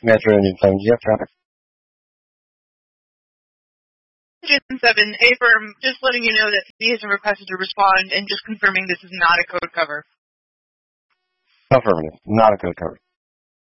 Metro Indian 7, do you have traffic? 7, A-firm, just letting you know that he has requested to respond and just confirming this is not a code cover. Affirmative. Not a code cover.